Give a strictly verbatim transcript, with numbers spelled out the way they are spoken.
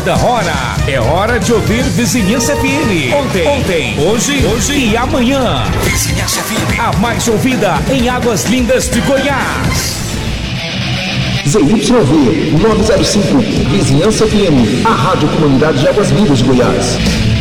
toda hora. É hora de ouvir Vizinhança F M. Ontem, ontem, hoje, hoje e amanhã. Vizinhança F M, a mais ouvida em Águas Lindas de Goiás. Z Y V novecentos e cinco, Vizinhança F M, a Rádio Comunidade de Águas Lindas de Goiás.